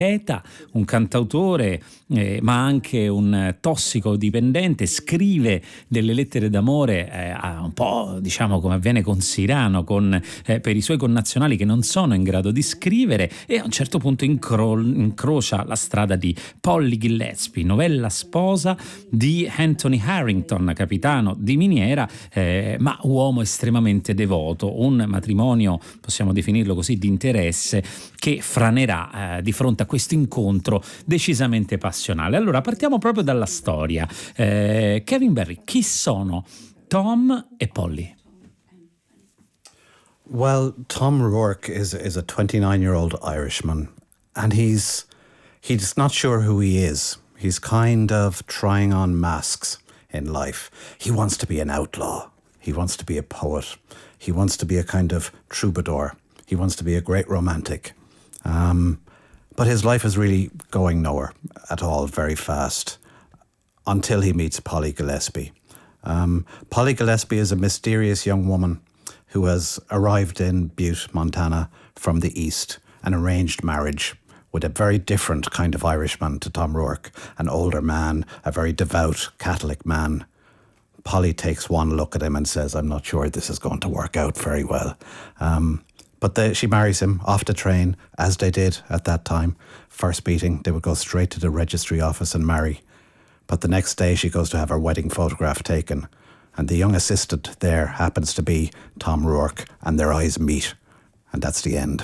un cantautore, ma anche un tossicodipendente, scrive delle lettere d'amore un po', diciamo, come avviene con Cyrano, per i suoi connazionali che non sono in grado di scrivere, e a un certo punto incrocia la strada di Polly Gillespie, novella sposa di Anthony Harrington, capitano di miniera, ma uomo estremamente devoto, un matrimonio, possiamo definirlo così, di interesse, che franerà di fronte a questo incontro decisamente passionale. Allora partiamo proprio dalla storia. Kevin Barry, chi sono Tom e Polly? Well, Tom Rourke is a 29-year-old Irishman, and he's not sure who he is. He's kind of trying on masks in life. He wants to be an outlaw. He wants to be a poet. He wants to be a kind of troubadour. He wants to be a great romantic. But his life is really going nowhere at all very fast until he meets Polly Gillespie. Polly Gillespie is a mysterious young woman who has arrived in Butte, Montana from the east, an arranged marriage with a very different kind of Irishman to Tom Rourke, an older man, a very devout Catholic man. Polly takes one look at him and says, I'm not sure this is going to work out very well. But she marries him off the train, as they did at that time. First meeting, they would go straight to the registry office and marry. But the next day she goes to have her wedding photograph taken, and the young assistant there happens to be Tom Rourke, and their eyes meet, and that's the end.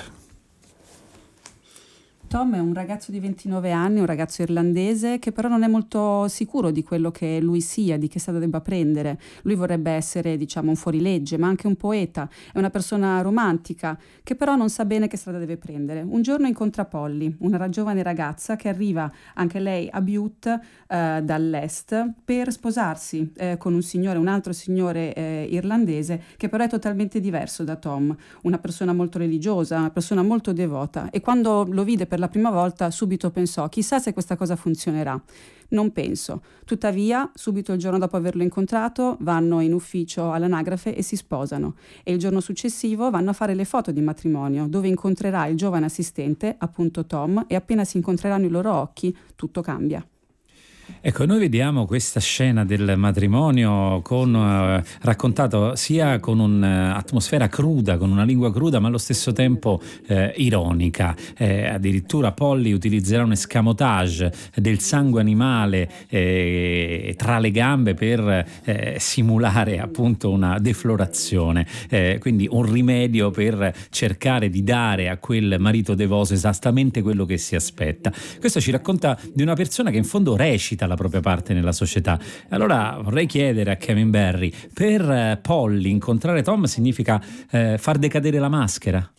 Tom è un ragazzo di 29 anni, un ragazzo irlandese che però non è molto sicuro di quello che lui sia, di che strada debba prendere. Lui vorrebbe essere, diciamo, un fuorilegge, ma anche un poeta. È una persona romantica che però non sa bene che strada deve prendere. Un giorno incontra Polly, una giovane ragazza che arriva anche lei a Butte dall'est per sposarsi con un altro signore irlandese che però è totalmente diverso da Tom, una persona molto religiosa, una persona molto devota, e quando lo vide per la prima volta subito pensò: chissà se questa cosa funzionerà. Non penso. Tuttavia, subito il giorno dopo averlo incontrato, vanno in ufficio all'anagrafe e si sposano, e il giorno successivo vanno a fare le foto di matrimonio, dove incontrerà il giovane assistente, appunto Tom, e appena si incontreranno i loro occhi, tutto cambia. Ecco, noi vediamo questa scena del matrimonio raccontato sia con un'atmosfera cruda, con una lingua cruda, ma allo stesso tempo ironica. Addirittura Polly utilizzerà un escamotage del sangue animale tra le gambe per simulare appunto una deflorazione, quindi un rimedio per cercare di dare a quel marito devoto esattamente quello che si aspetta. Questo ci racconta di una persona che in fondo recita la propria parte nella società. Allora vorrei chiedere a Kevin Barry, per Polly incontrare Tom significa far decadere la maschera?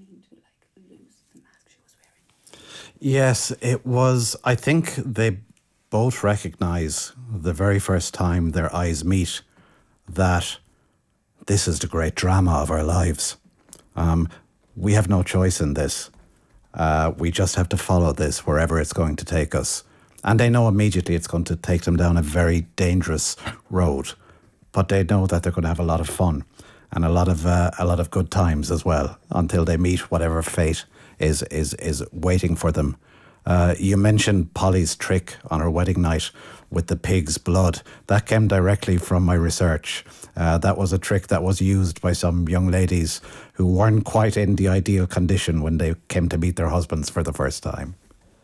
Yes, it was. I think they both recognize the very first time their eyes meet that this is the great drama of our lives. We have no choice in this. We just have to follow this wherever it's going to take us. And they know immediately it's going to take them down a very dangerous road, but they know that they're going to have a lot of fun and a lot of good times as well until they meet whatever fate is waiting for them. You mentioned Polly's trick on her wedding night with the pig's blood. That came directly from my research. That was a trick that was used by some young ladies who weren't quite in the ideal condition when they came to meet their husbands for the first time.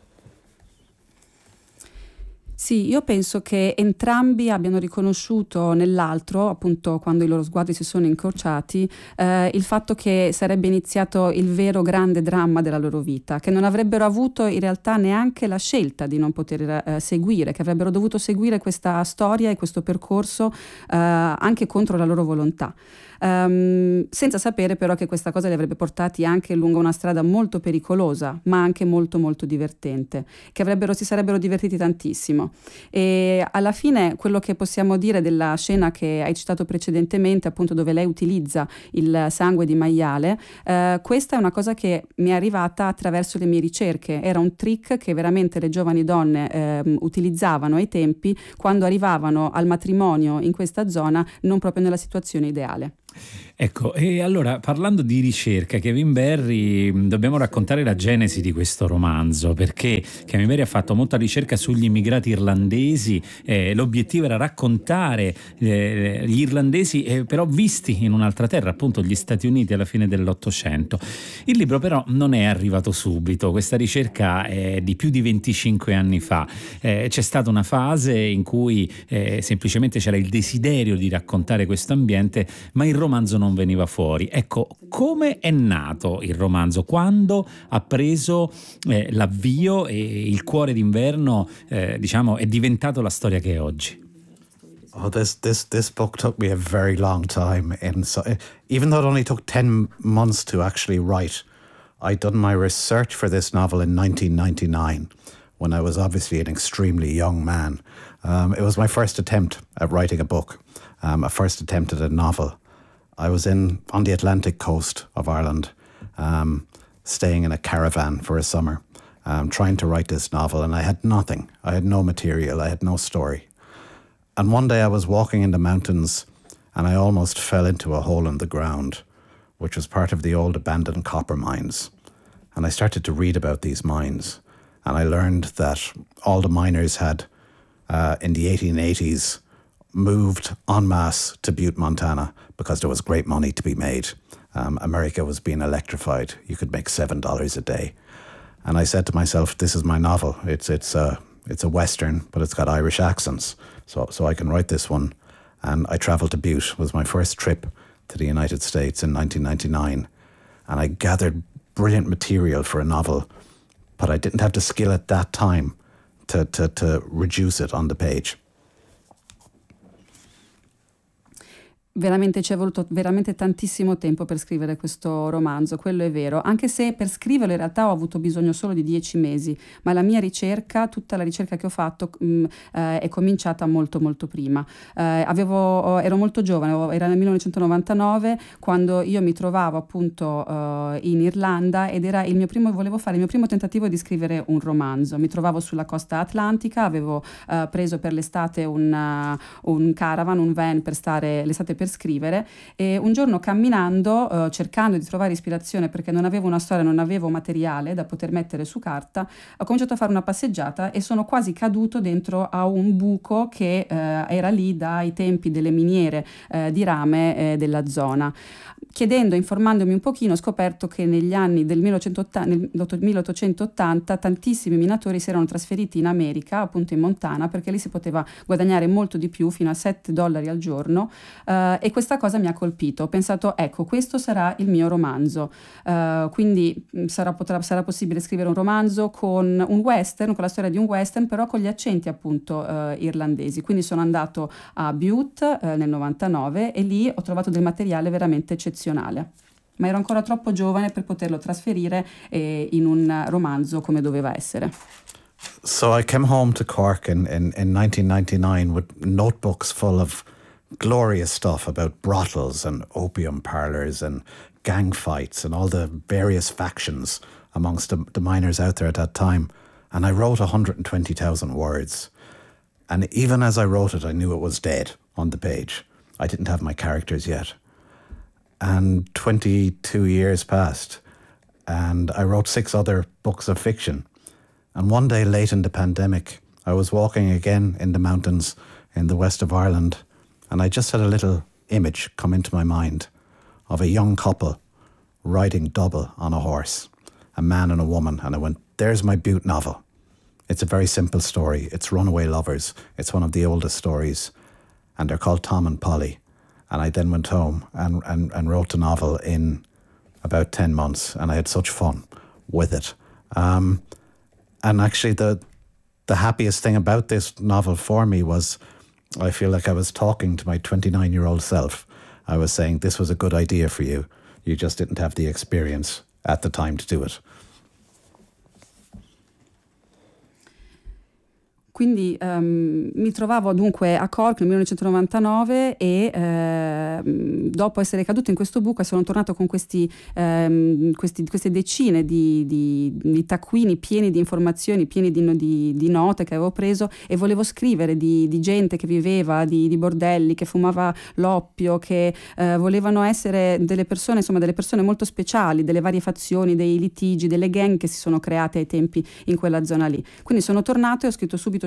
Sì, io penso che entrambi abbiano riconosciuto nell'altro, appunto quando i loro sguardi si sono incrociati, il fatto che sarebbe iniziato il vero grande dramma della loro vita, che non avrebbero avuto in realtà neanche la scelta di non poter seguire, che avrebbero dovuto seguire questa storia e questo percorso anche contro la loro volontà. Senza sapere però che questa cosa li avrebbe portati anche lungo una strada molto pericolosa, ma anche molto molto divertente, che si sarebbero divertiti tantissimo. E alla fine quello che possiamo dire della scena che hai citato precedentemente, appunto dove lei utilizza il sangue di maiale, questa è una cosa che mi è arrivata attraverso le mie ricerche. Era un trick che veramente le giovani donne utilizzavano ai tempi quando arrivavano al matrimonio in questa zona non proprio nella situazione ideale. Ecco, e allora parlando di ricerca, Kevin Barry, dobbiamo raccontare la genesi di questo romanzo, perché Kevin Barry ha fatto molta ricerca sugli immigrati irlandesi, l'obiettivo era raccontare gli irlandesi però visti in un'altra terra, appunto gli Stati Uniti alla fine dell'Ottocento. Il libro però non è arrivato subito, questa ricerca è di più di 25 anni fa, c'è stata una fase in cui semplicemente c'era il desiderio di raccontare questo ambiente, ma il romanzo non veniva fuori. Ecco, come è nato il romanzo? Quando ha preso l'avvio e il cuore d'inverno, diciamo, è diventato la storia che è oggi? Oh, this book took me a very long time. Even though it only took 10 months to actually write, I'd done my research for this novel in 1999, when I was obviously an extremely young man. It was my first attempt at writing a book, a first attempt at a novel. I was on the Atlantic coast of Ireland, staying in a caravan for a summer, trying to write this novel, and I had nothing. I had no material. I had no story. And one day I was walking in the mountains, and I almost fell into a hole in the ground, which was part of the old abandoned copper mines. And I started to read about these mines, and I learned that all the miners had, in the 1880s, moved en masse to Butte, Montana, because there was great money to be made. America was being electrified. You could make $7 a day. And I said to myself, this is my novel. It's a Western, but it's got Irish accents. So I can write this one. And I travelled to Butte. It was my first trip to the United States in 1999. And I gathered brilliant material for a novel, but I didn't have the skill at that time to reduce it on the page. Veramente ci è voluto veramente tantissimo tempo per scrivere questo romanzo, quello è vero, anche se per scriverlo in realtà ho avuto bisogno solo di 10 mesi, ma la mia ricerca, tutta la ricerca che ho fatto è cominciata molto molto prima. Ero molto giovane, era nel 1999 quando io mi trovavo appunto in Irlanda ed era volevo fare il mio primo tentativo di scrivere un romanzo. Mi trovavo sulla costa atlantica, avevo preso per l'estate un caravan, un van per stare l'estate per scrivere, e un giorno camminando, cercando di trovare ispirazione perché non avevo una storia, non avevo materiale da poter mettere su carta, ho cominciato a fare una passeggiata e sono quasi caduto dentro a un buco che era lì dai tempi delle miniere di rame della zona. Chiedendo, informandomi un pochino, ho scoperto che negli anni del 1880 tantissimi minatori si erano trasferiti in America, appunto in Montana, perché lì si poteva guadagnare molto di più, fino a $7 al giorno, e questa cosa mi ha colpito. Ho pensato, ecco, questo sarà il mio romanzo. Quindi sarà possibile scrivere un romanzo con un western, con la storia di un western, però con gli accenti appunto irlandesi. Quindi sono andato a Butte nel 99 e lì ho trovato del materiale veramente eccezionale. Ma ero ancora troppo giovane per poterlo trasferire in un romanzo come doveva essere. So I came home to Cork in 1999 with notebooks full of glorious stuff about brothels and opium parlours and gang fights and all the various factions amongst the miners out there at that time. And I wrote 120,000 words. And even as I wrote it, I knew it was dead on the page. I didn't have my characters yet. And 22 years passed, and I wrote 6 other books of fiction. And one day late in the pandemic, I was walking again in the mountains in the west of Ireland, and I just had a little image come into my mind of a young couple riding double on a horse, a man and a woman, and I went, there's my Butte novel. It's a very simple story. It's runaway lovers. It's one of the oldest stories, and they're called Tom and Polly. And I then went home and wrote the novel in about 10 months, and I had such fun with it. And actually the happiest thing about this novel for me was I feel like I was talking to my 29-year-old self. I was saying, this was a good idea for you. You just didn't have the experience at the time to do it. Quindi mi trovavo dunque a Cork nel 1999 e dopo essere caduto in questo buco sono tornato con queste decine di taccuini pieni di informazioni, pieni di note che avevo preso, e volevo scrivere di gente che viveva, di bordelli, che fumava l'oppio, che volevano essere delle persone, insomma delle persone molto speciali, delle varie fazioni, dei litigi, delle gang che si sono create ai tempi in quella zona lì. Quindi sono tornato e ho scritto subito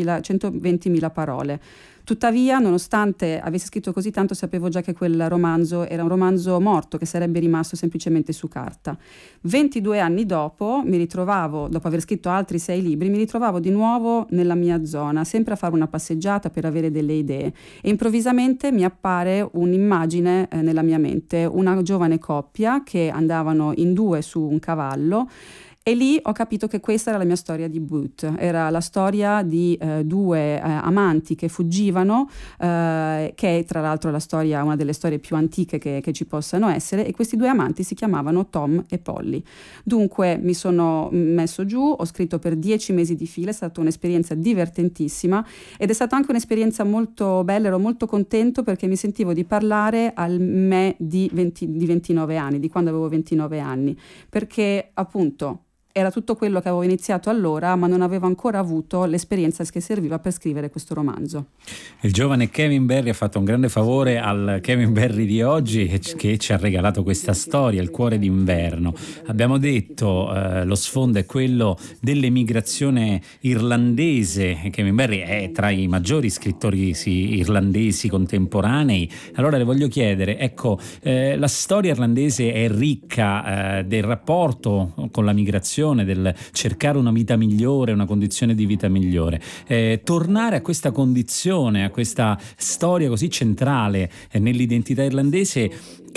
120.000 parole. Tuttavia, nonostante avessi scritto così tanto, sapevo già che quel romanzo era un romanzo morto, che sarebbe rimasto semplicemente su carta. 22 anni dopo, dopo aver scritto altri 6 libri, mi ritrovavo di nuovo nella mia zona, sempre a fare una passeggiata per avere delle idee. E improvvisamente mi appare un'immagine nella mia mente, una giovane coppia che andavano in 2 su un cavallo. E lì ho capito che questa era la mia storia di Butte, era la storia di 2 amanti che fuggivano, che è tra l'altro una delle storie più antiche che ci possano essere, e questi 2 amanti si chiamavano Tom e Polly. Dunque mi sono messo giù, ho scritto per 10 mesi di fila, è stata un'esperienza divertentissima ed è stata anche un'esperienza molto bella, ero molto contento perché mi sentivo di parlare al me di 29 anni, di quando avevo 29 anni, perché appunto era tutto quello che avevo iniziato allora, ma non avevo ancora avuto l'esperienza che serviva per scrivere questo romanzo. Il giovane Kevin Barry ha fatto un grande favore al Kevin Barry di oggi, che ci ha regalato questa storia, Il cuore d'inverno. Abbiamo detto lo sfondo è quello dell'emigrazione irlandese. Kevin Barry è tra i maggiori scrittori irlandesi contemporanei. Allora le voglio chiedere, ecco, la storia irlandese è ricca del rapporto con la migrazione, del cercare una vita migliore, una condizione di vita migliore. Tornare a questa condizione, a questa storia così centrale nell'identità irlandese,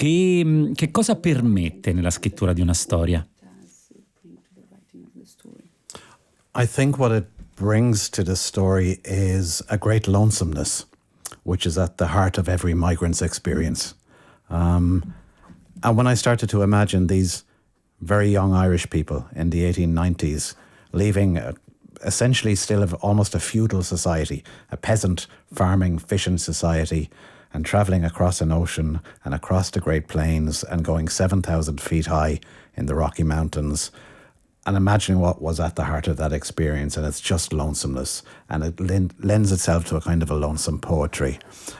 che cosa permette nella scrittura di una storia? I think what it brings to the story is a great lonesomeness, which is at the heart of every migrant's experience. And when I started to imagine these very young Irish people in the 1890s, leaving essentially still almost a feudal society, a peasant farming, fishing society, and travelling across an ocean and across the Great Plains and going 7,000 feet high in the Rocky Mountains, and imagining what was at the heart of that experience, and it's just lonesomeness, and it lends itself to a kind of a lonesome poetry.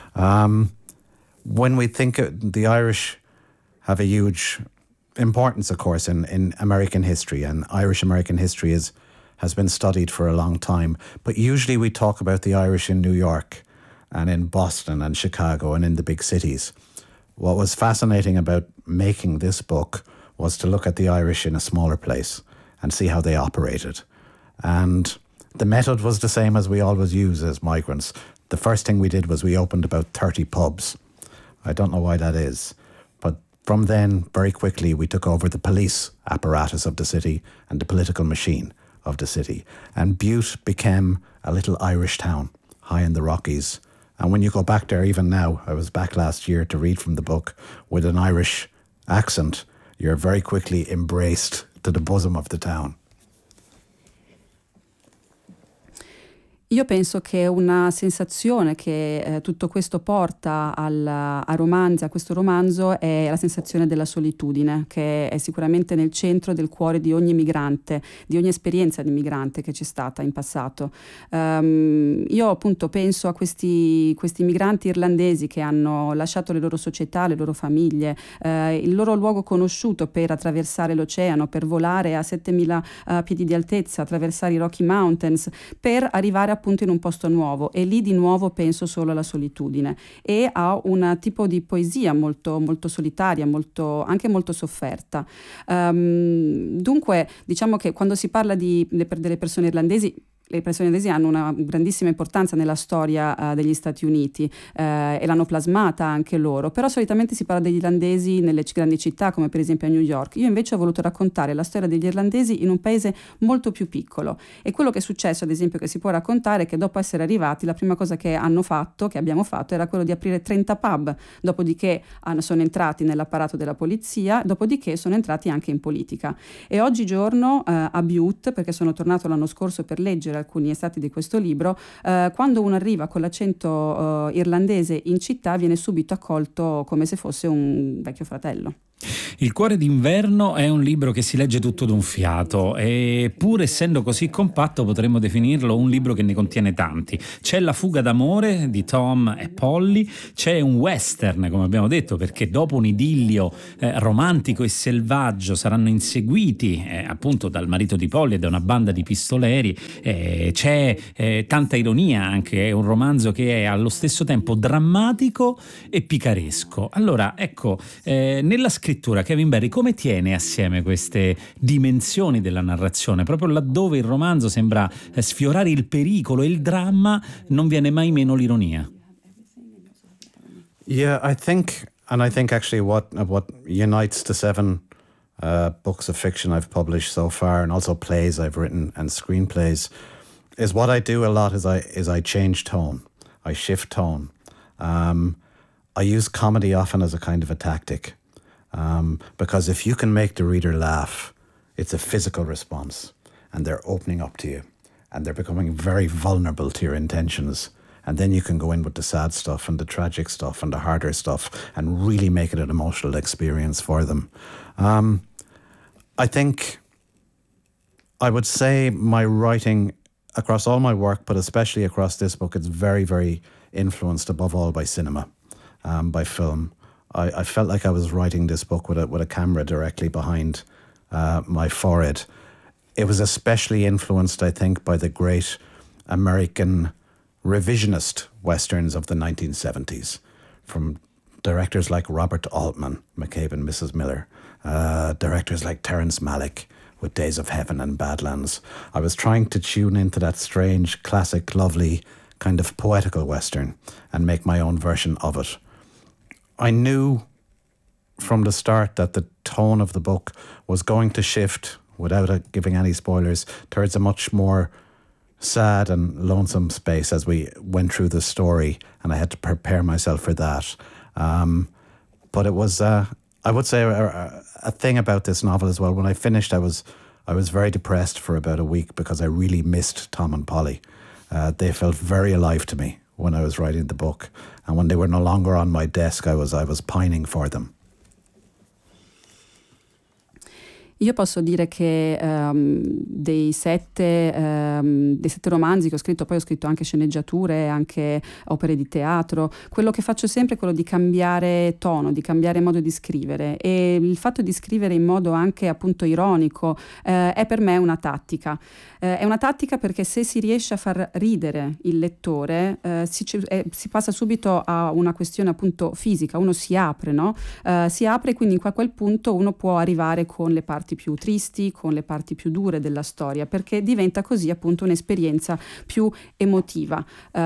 When we think the Irish have a huge importance, of course, in American history, and Irish American history has been studied for a long time. But usually we talk about the Irish in New York and in Boston and Chicago and in the big cities. What was fascinating about making this book was to look at the Irish in a smaller place and see how they operated. And the method was the same as we always use as migrants. The first thing we did was we opened about 30 pubs. I don't know why that is. From then, very quickly, we took over the police apparatus of the city and the political machine of the city. And Butte became a little Irish town high in the Rockies. And when you go back there, even now, I was back last year to read from the book with an Irish accent, you're very quickly embraced to the bosom of the town. Io penso che una sensazione che tutto questo porta a questo romanzo è la sensazione della solitudine, che è sicuramente nel centro del cuore di ogni migrante, di ogni esperienza di migrante che c'è stata in passato. Io appunto penso a questi migranti irlandesi che hanno lasciato le loro società, le loro famiglie, il loro luogo conosciuto per attraversare l'oceano, per volare a 7.000 piedi di altezza, attraversare i Rocky Mountains, per arrivare appunto in un posto nuovo, e lì di nuovo penso solo alla solitudine e a un tipo di poesia molto, molto solitaria, anche molto sofferta. Dunque diciamo che quando si parla delle persone irlandesi, le persone irlandesi hanno una grandissima importanza nella storia degli Stati Uniti e l'hanno plasmata anche loro, però solitamente si parla degli irlandesi nelle grandi città come per esempio a New York. Io invece ho voluto raccontare la storia degli irlandesi in un paese molto più piccolo, e quello che è successo ad esempio che si può raccontare è che dopo essere arrivati la prima cosa che abbiamo fatto era quello di aprire 30 pub, dopodiché sono entrati nell'apparato della polizia, dopodiché sono entrati anche in politica, e oggigiorno a Butte, perché sono tornato l'anno scorso per leggere leggere alcuni estratti di questo libro, quando uno arriva con l'accento irlandese in città viene subito accolto come se fosse un vecchio fratello. Il cuore d'inverno è un libro che si legge tutto d'un fiato e pur essendo così compatto potremmo definirlo un libro che ne contiene tanti. C'è la fuga d'amore di Tom e Polly, c'è un western come abbiamo detto perché dopo un idillio romantico e selvaggio saranno inseguiti appunto dal marito di Polly e da una banda di pistoleri, c'è tanta ironia anche, è un romanzo che è allo stesso tempo drammatico e picaresco. Allora ecco, nella scrittura Kevin Barry come tiene assieme queste dimensioni della narrazione? Proprio laddove il romanzo sembra sfiorare il pericolo e il dramma, non viene mai meno l'ironia. Yeah, I think actually what unites the 7 books of fiction I've published so far, and also plays I've written and screenplays, is what I do a lot is I change tone, I shift tone. I use comedy often as a kind of a tactic. Because if you can make the reader laugh, it's a physical response and they're opening up to you and they're becoming very vulnerable to your intentions. And then you can go in with the sad stuff and the tragic stuff and the harder stuff and really make it an emotional experience for them. I think I would say my writing across all my work, but especially across this book, it's very, very influenced above all by cinema, by film. I felt like I was writing this book with a camera directly behind my forehead. It was especially influenced, I think, by the great American revisionist westerns of the 1970s, from directors like Robert Altman, McCabe and Mrs. Miller, directors like Terrence Malick with Days of Heaven and Badlands. I was trying to tune into that strange, classic, lovely, kind of poetical western and make my own version of it. I knew from the start that the tone of the book was going to shift, without giving any spoilers, towards a much more sad and lonesome space as we went through the story, and I had to prepare myself for that. But it was, I would say, a thing about this novel as well. When I finished, I was very depressed for about a week because I really missed Tom and Polly. They felt very alive to me when I was writing the book, and when they were no longer on my desk, I was pining for them. Io posso dire che dei sette romanzi che ho scritto, poi ho scritto anche sceneggiature, anche opere di teatro, quello che faccio sempre è quello di cambiare tono, di cambiare modo di scrivere, e il fatto di scrivere in modo anche appunto ironico è per me una tattica. È una tattica perché se si riesce a far ridere il lettore si passa subito a una questione appunto fisica, uno si apre, no? Si apre e quindi a quel punto uno può arrivare con le parti più tristi, con le parti più dure della storia, perché diventa così appunto un'esperienza più emotiva.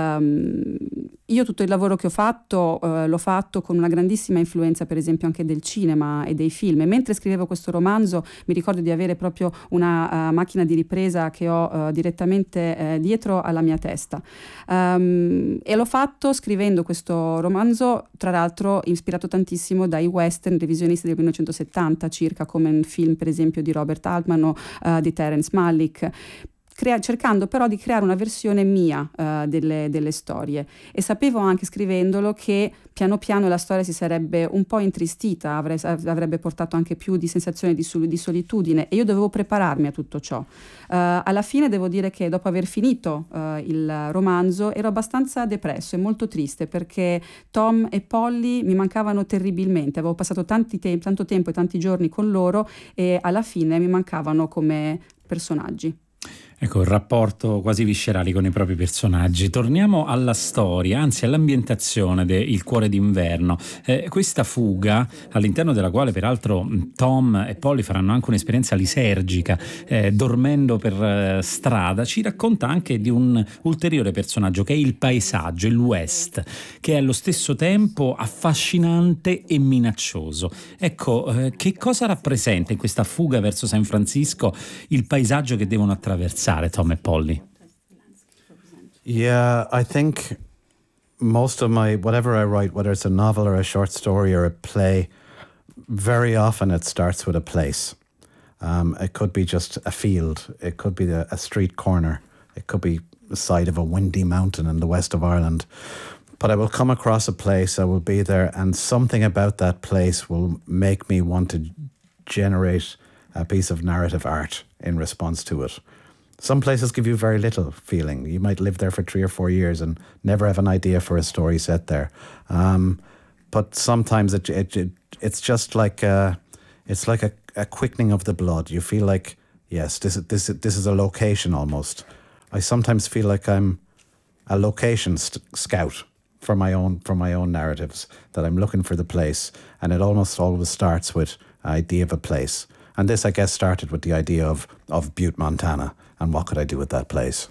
Io tutto il lavoro che ho fatto l'ho fatto con una grandissima influenza per esempio anche del cinema e dei film, e mentre scrivevo questo romanzo mi ricordo di avere proprio una macchina di ripresa che ho direttamente dietro alla mia testa, e l'ho fatto scrivendo questo romanzo, tra l'altro ispirato tantissimo dai western revisionisti del 1970 circa, come un film per esempio di Robert Altman o di Terrence Malick, cercando però di creare una versione mia delle storie, e sapevo anche scrivendolo che piano piano la storia si sarebbe un po' intristita, avrebbe portato anche più di sensazione di solitudine, e io dovevo prepararmi a tutto ciò. Alla fine devo dire che dopo aver finito il romanzo ero abbastanza depresso e molto triste, perché Tom e Polly mi mancavano terribilmente, avevo passato tanto tempo e tanti giorni con loro e alla fine mi mancavano come personaggi. Ecco, il rapporto quasi viscerali con i propri personaggi. Torniamo alla storia, anzi all'ambientazione de Il cuore d'inverno. Questa fuga, all'interno della quale peraltro Tom e Polly faranno anche un'esperienza lisergica, dormendo per strada, ci racconta anche di un ulteriore personaggio che è il paesaggio, il West, che è allo stesso tempo affascinante e minaccioso. Ecco, che cosa rappresenta in questa fuga verso San Francisco il paesaggio che devono attraversare Tom e Polly? Yeah, I think most of whatever I write, whether it's a novel or a short story or a play, very often it starts with a place. It could be just a field, it could be a street corner, It could be the side of a windy mountain in the west of Ireland. But I will come across a place, I will be there, and something about that place will make me want to generate a piece of narrative art in response to it. Some places give you very little feeling. You might live there for 3 or 4 years and never have an idea for a story set there. But sometimes it's just like it's like a quickening of the blood. You feel like, yes, this is a location almost. I sometimes feel like I'm a location scout for my own narratives, that I'm looking for the place, and it almost always starts with an idea of a place. And this, I guess, started with the idea of Butte, Montana, and what could I do with that place.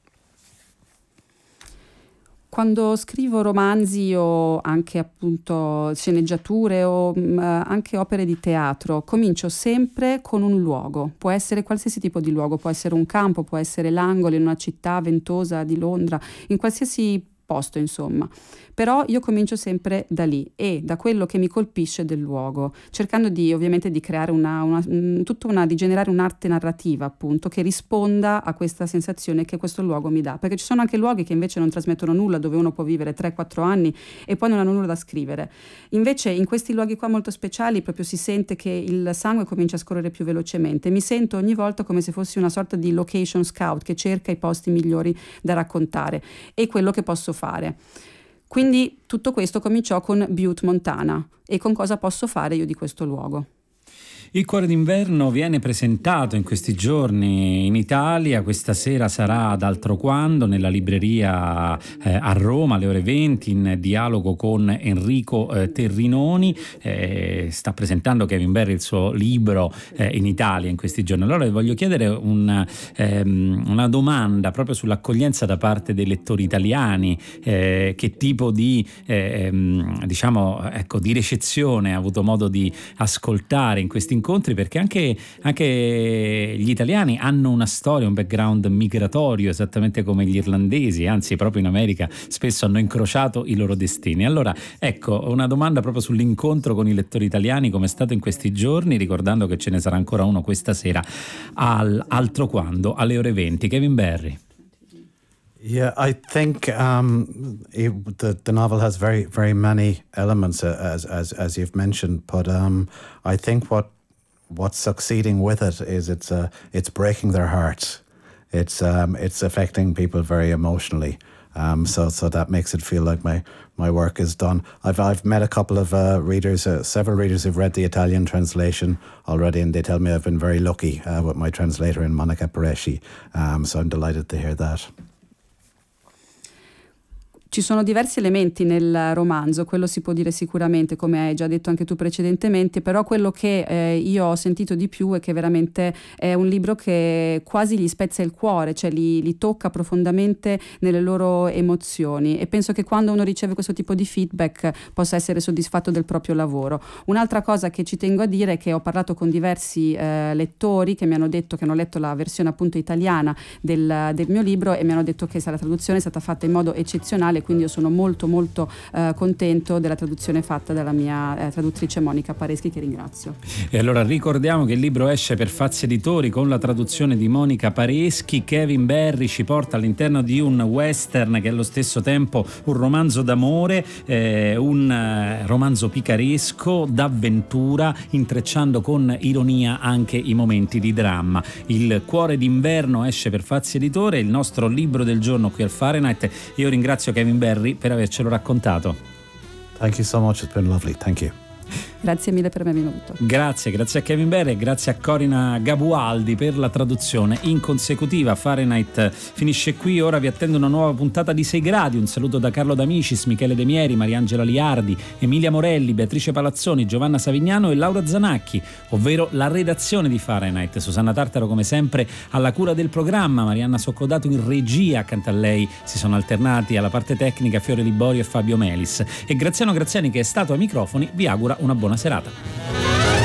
Quando scrivo romanzi o anche appunto sceneggiature o anche opere di teatro, comincio sempre con un luogo. Può essere qualsiasi tipo di luogo, può essere un campo, può essere l'angolo in una città ventosa di Londra, in qualsiasi posto, insomma. Però io comincio sempre da lì e da quello che mi colpisce del luogo, cercando ovviamente di creare di generare un'arte narrativa, appunto, che risponda a questa sensazione che questo luogo mi dà, perché ci sono anche luoghi che invece non trasmettono nulla, dove uno può vivere 3-4 anni e poi non hanno nulla da scrivere. Invece in questi luoghi qua molto speciali proprio si sente che il sangue comincia a scorrere più velocemente. Mi sento ogni volta come se fossi una sorta di location scout che cerca i posti migliori da raccontare e quello che posso fare. Quindi tutto questo cominciò con Butte, Montana, e con cosa posso fare io di questo luogo. Il Cuore d'inverno viene presentato in questi giorni in Italia, questa sera sarà ad Altroquando nella libreria a Roma alle ore 20 in dialogo con Enrico Terrinoni. Sta presentando Kevin Berry il suo libro in Italia in questi giorni. Allora voglio chiedere una domanda proprio sull'accoglienza da parte dei lettori italiani, che tipo di di ricezione ha avuto modo di ascoltare in questi incontri, perché anche gli italiani hanno una storia, un background migratorio, esattamente come gli irlandesi, anzi proprio in America spesso hanno incrociato i loro destini. Allora ecco, una domanda proprio sull'incontro con i lettori italiani, come è stato in questi giorni, ricordando che ce ne sarà ancora uno questa sera al Altroquando alle ore 20. Kevin Berry. Yeah, I think the novel has very, very many elements, as you've mentioned. But I think what's succeeding with it is it's breaking their hearts. It's affecting people very emotionally. So that makes it feel like my work is done. I've met a couple of readers, several readers who've read the Italian translation already, and they tell me I've been very lucky with my translator in Monica Peresci. So I'm delighted to hear that. Ci sono diversi elementi nel romanzo, quello si può dire sicuramente, come hai già detto anche tu precedentemente, però quello che io ho sentito di più è che veramente è un libro che quasi gli spezza il cuore, cioè li tocca profondamente nelle loro emozioni, e penso che quando uno riceve questo tipo di feedback possa essere soddisfatto del proprio lavoro. Un'altra cosa che ci tengo a dire è che ho parlato con diversi lettori che mi hanno detto che hanno letto la versione appunto italiana del mio libro e mi hanno detto che la traduzione è stata fatta in modo eccezionale, quindi io sono molto molto contento della traduzione fatta dalla mia traduttrice Monica Pareschi, che ringrazio. E allora ricordiamo che il libro esce per Fazzi Editori con la traduzione di Monica Pareschi. Kevin Berry ci porta all'interno di un western che è allo stesso tempo un romanzo d'amore, un romanzo picaresco d'avventura, intrecciando con ironia anche i momenti di dramma. Il Cuore d'inverno esce per Fazzi Editore, il nostro libro del giorno qui al Fahrenheit. Io ringrazio Kevin Berry per avercelo raccontato. Thank you so much, it's been lovely. Thank you. Grazie mille per avermi venuto. Grazie a Kevin Berry e grazie a Corina Gabualdi per la traduzione in consecutiva. Fahrenheit finisce qui, ora vi attende una nuova puntata di 6 gradi. Un saluto da Carlo D'Amicis, Michele De Mieri, Mariangela Liardi, Emilia Morelli, Beatrice Palazzoni, Giovanna Savignano e Laura Zanacchi, ovvero la redazione di Fahrenheit. Susanna Tartaro come sempre alla cura del programma, Marianna Soccodato in regia, accanto a lei si sono alternati alla parte tecnica Fiore Liborio e Fabio Melis, e Graziano Graziani, che è stato ai microfoni, vi augura una buona serata.